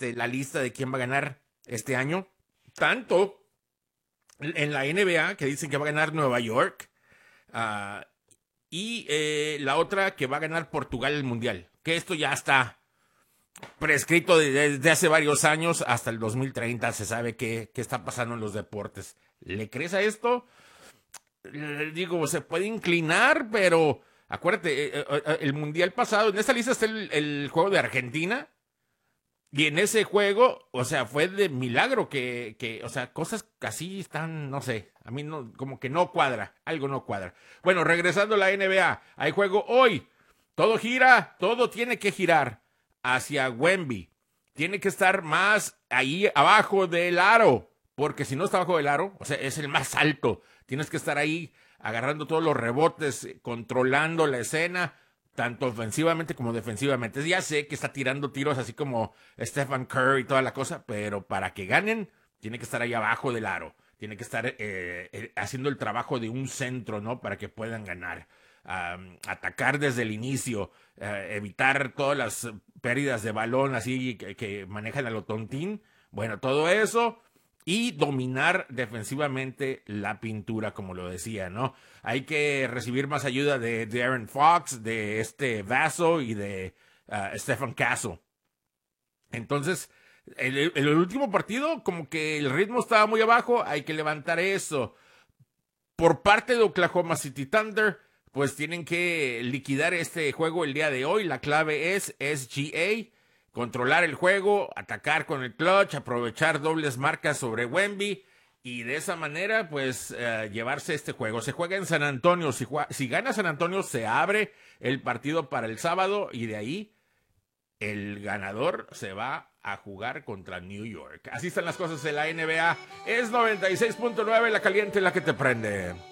la lista de quién va a ganar este año. Tanto en la NBA, que dicen que va a ganar Nueva York, y la otra que va a ganar Portugal el Mundial. Que esto ya está prescrito desde hace varios años, hasta el 2030 se sabe qué está pasando en los deportes. ¿Le crees a esto? Digo, se puede inclinar, pero acuérdate, el Mundial pasado, en esta lista está el juego de Argentina, y en ese juego, o sea, fue de milagro o sea, cosas así están, no sé, a mí no, como que no cuadra, algo no cuadra. Bueno, regresando a la NBA, hay juego hoy, todo gira, todo tiene que girar hacia Wemby, tiene que estar más ahí abajo del aro, porque si no está abajo del aro, o sea, es el más alto, tienes que estar ahí agarrando todos los rebotes, controlando la escena, tanto ofensivamente como defensivamente. Ya sé que está tirando tiros así como Stephen Curry y toda la cosa, pero para que ganen, tiene que estar ahí abajo del aro. Tiene que estar haciendo el trabajo de un centro, ¿no? Para que puedan ganar. Atacar desde el inicio, evitar todas las pérdidas de balón así que manejan a lo tontín. Bueno, todo eso. Y dominar defensivamente la pintura, como lo decía, ¿no? Hay que recibir más ayuda de Aaron Fox, de Vaso y de Stephen Castle. Entonces, el último partido, como que el ritmo estaba muy abajo, hay que levantar eso. Por parte de Oklahoma City Thunder, pues tienen que liquidar este juego el día de hoy. La clave es SGA. Controlar el juego, atacar con el clutch, aprovechar dobles marcas sobre Wemby y de esa manera pues llevarse este juego. Se juega en San Antonio, si gana San Antonio se abre el partido para el sábado y de ahí el ganador se va a jugar contra New York. Así están las cosas en la NBA. Es 96.9 la caliente, la que te prende.